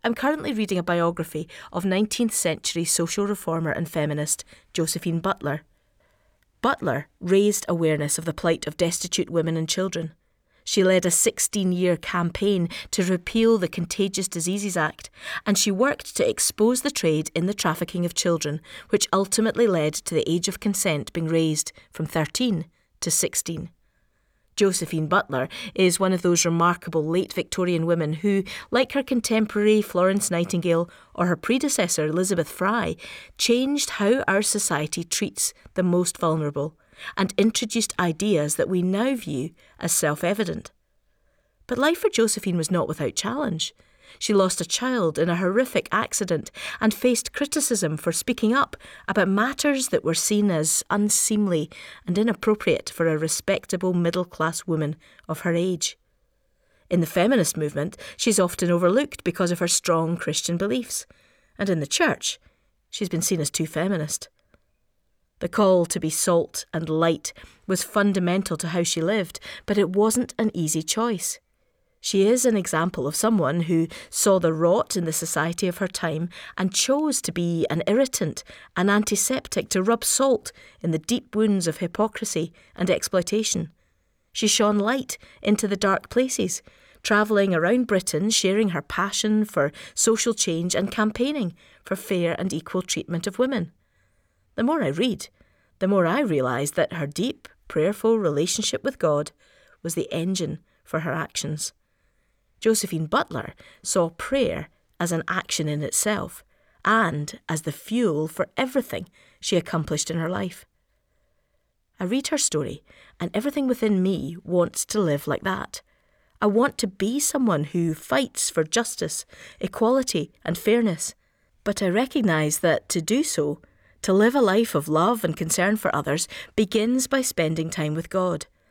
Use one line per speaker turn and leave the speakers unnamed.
I'm currently reading a biography of 19th century social reformer and feminist Josephine Butler. Butler raised awareness of the plight of destitute women and children. She led a 16-year campaign to repeal the Contagious Diseases Act, and she worked to expose the trade in the trafficking of children, which ultimately led to the age of consent being raised from 13 to 16. Josephine Butler is one of those remarkable late Victorian women who, like her contemporary Florence Nightingale or her predecessor Elizabeth Fry, changed how our society treats the most vulnerable and introduced ideas that we now view as self-evident. But life for Josephine was not without challenge. She lost a child in a horrific accident and faced criticism for speaking up about matters that were seen as unseemly and inappropriate for a respectable middle-class woman of her age. In the feminist movement, she's often overlooked because of her strong Christian beliefs, and in the church, she's been seen as too feminist. The call to be salt and light was fundamental to how she lived, but it wasn't an easy choice. She is an example of someone who saw the rot in the society of her time and chose to be an irritant, an antiseptic to rub salt in the deep wounds of hypocrisy and exploitation. She shone light into the dark places, travelling around Britain sharing her passion for social change and campaigning for fair and equal treatment of women. The more I read, the more I realise that her deep, prayerful relationship with God was the engine for her actions. Josephine Butler saw prayer as an action in itself and as the fuel for everything she accomplished in her life. I read her story and everything within me wants to live like that. I want to be someone who fights for justice, equality and fairness. But I recognise that to do so, to live a life of love and concern for others, begins by spending time with God.